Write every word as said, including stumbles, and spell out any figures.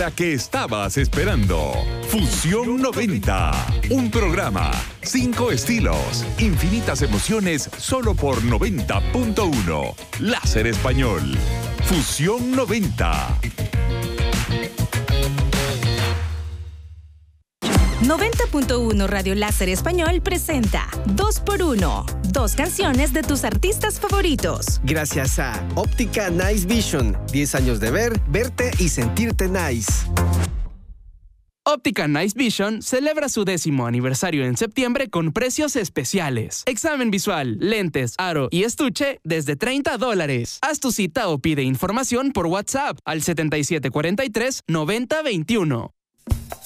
La que estabas esperando. Fusión noventa. Un programa, cinco estilos, infinitas emociones, solo por noventa punto uno. Láser Español. Fusión noventa. noventa punto uno Radio Láser Español presenta dos por uno. Dos canciones de tus artistas favoritos. Gracias a Óptica Nice Vision. diez años de ver, verte y sentirte nice. Óptica Nice Vision celebra su décimo aniversario en septiembre con precios especiales. Examen visual, lentes, aro y estuche desde treinta dólares. Haz tu cita o pide información por WhatsApp al setenta y siete cuarenta y tres noventa veintiuno.